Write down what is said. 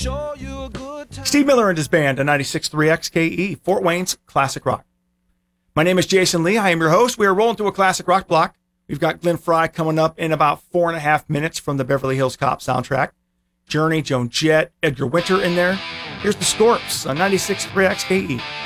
Steve Miller and his band on 96.3 XKE, Fort Wayne's Classic Rock. My name is Jason Lee. I am your host. We are rolling through a classic rock block. We've got Glenn Frey coming up in about 4.5 minutes from the Beverly Hills Cop soundtrack. Journey, Joan Jett, Edgar Winter in there. Here's the Scorps on 96.3 XKE.